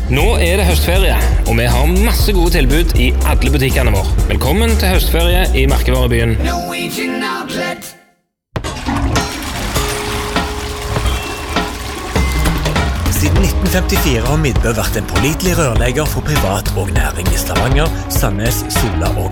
Nå det høstferie, og vi har masse gode tilbud i alle butikkene våre. Velkommen til høstferie i Merkevarebyen. Norwegian Outlet. Siden 1954 har Midtbø vært en pålitelig rørlegger for privat og næring i Stavanger, Sandnes, Sola og